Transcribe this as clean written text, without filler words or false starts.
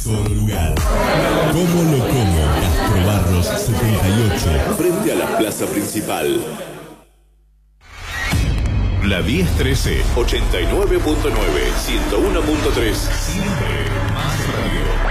mejor lugar. Como lo como, Gastrobarros 78. Frente a la plaza principal. La 1013, 89.9, 101.3. siempre más radio.